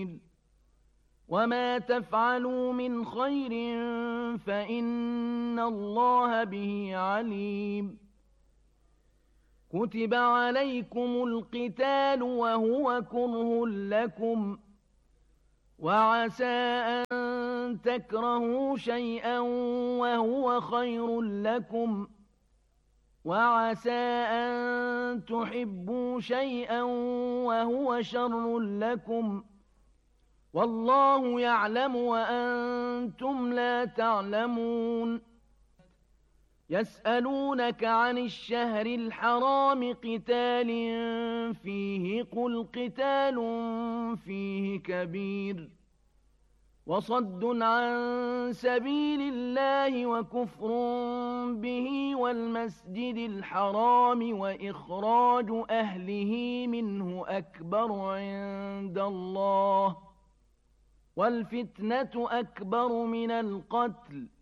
سبيل وما تفعلوا من خير فإن الله به عليم كتب عليكم القتال وهو كره لكم وعسى أن تكرهوا شيئا وهو خير لكم وعسى أن تحبوا شيئا وهو شر لكم والله يعلم وأنتم لا تعلمون يسألونك عن الشهر الحرام قتال فيه قل قتال فيه كبير وصد عن سبيل الله وكفر به والمسجد الحرام وإخراج أهله منه أكبر عند الله والفتنة أكبر من القتل